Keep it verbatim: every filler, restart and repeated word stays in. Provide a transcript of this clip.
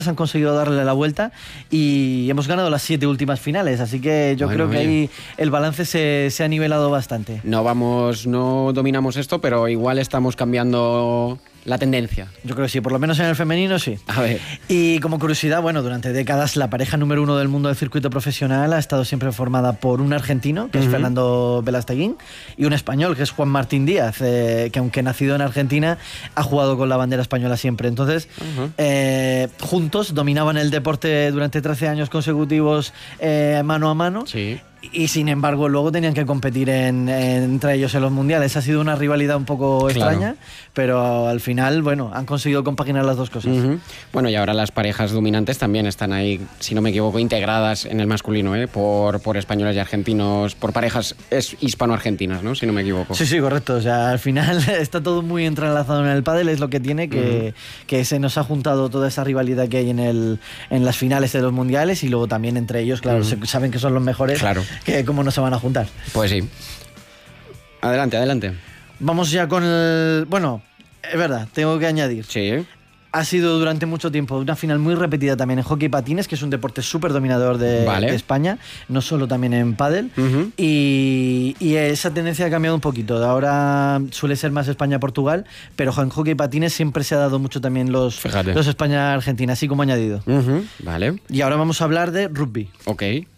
han conseguido darle la vuelta y hemos ganado las siete últimas finales, así que yo bueno, creo que oye. ahí el balance se, se ha nivelado bastante. No vamos, no dominamos esto, pero igual estamos cambiando la tendencia. Yo creo que sí, por lo menos en el femenino sí. A ver. Y como curiosidad, bueno, durante décadas la pareja número uno del mundo del circuito profesional ha estado siempre formada por un argentino, que uh-huh. es Fernando Velasteguín, y un español, que es Juan Martín Díaz, eh, que aunque nacido en Argentina, ha jugado con la bandera española siempre. Entonces, uh-huh. eh, juntos dominaban el deporte durante trece años consecutivos eh, mano a mano. Sí. Y sin embargo luego tenían que competir en, en, entre ellos en los mundiales. Ha sido una rivalidad un poco extraña, claro. pero al final, bueno, han conseguido compaginar las dos cosas. Uh-huh. Bueno, y ahora las parejas dominantes también están ahí, si no me equivoco, integradas en el masculino, ¿eh? por, por españoles y argentinos, por parejas es hispano-argentinas, ¿no? Si no me equivoco. Sí, sí, correcto. O sea, al final está todo muy entrelazado en el pádel, es lo que tiene, que, uh-huh. que se nos ha juntado toda esa rivalidad que hay en, el, en las finales de los mundiales y luego también entre ellos, claro, uh-huh. se, saben que son los mejores. Claro. Que cómo no se van a juntar. Pues sí. Adelante, adelante. Vamos ya con el... Bueno, es verdad, tengo que añadir. Sí. Ha sido durante mucho tiempo una final muy repetida también en hockey patines, que es un deporte súper dominador de, vale. de España, no solo también en pádel. Uh-huh. Y, y esa tendencia ha cambiado un poquito. Ahora suele ser más España-Portugal, pero en hockey patines siempre se ha dado mucho también los, los España-Argentina, así como añadido. Uh-huh. Vale. Y ahora vamos a hablar de rugby. Ok.